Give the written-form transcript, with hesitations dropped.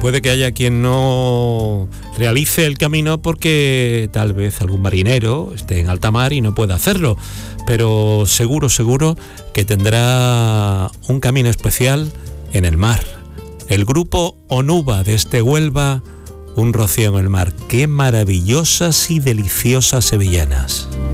puede que haya quien no realice el camino porque tal vez algún marinero esté en alta mar y no pueda hacerlo, pero seguro que tendrá un camino especial en el mar. El grupo Onuba desde Huelva, Un rocío en el mar. ¡Qué maravillosas y deliciosas sevillanas!